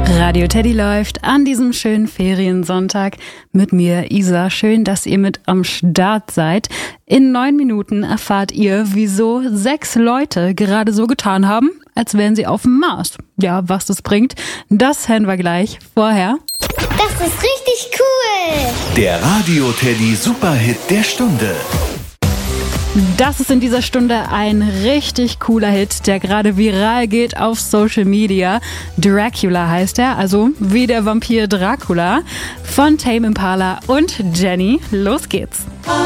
Radio Teddy läuft an diesem schönen Feriensonntag mit mir, Isa. Schön, dass ihr mit am Start seid. In 9 Minuten erfahrt ihr, wieso 6 Leute gerade so getan haben, als wären sie auf dem Mars. Ja, was das bringt, das hören wir gleich. Vorher. Das ist richtig cool! Der Radio Teddy Superhit der Stunde. Das ist in dieser Stunde ein richtig cooler Hit, der gerade viral geht auf Social Media. Dracula heißt er, also wie der Vampir Dracula, von Tame Impala und Jenny. Los geht's!